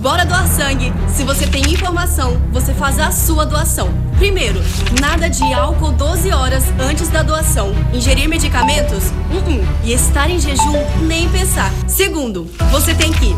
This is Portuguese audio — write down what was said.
Bora doar sangue! Se você tem informação, você faz a sua doação. Primeiro, nada de álcool 12 horas antes da doação. Ingerir medicamentos? E estar em jejum? Nem pensar. Segundo, você tem que